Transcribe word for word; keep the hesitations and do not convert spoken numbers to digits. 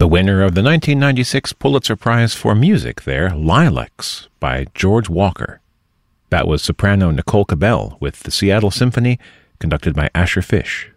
The winner of the nineteen ninety-six Pulitzer Prize for Music there, Lilacs by George Walker. That was soprano Nicole Cabell with the Seattle Symphony, conducted by Asher Fish.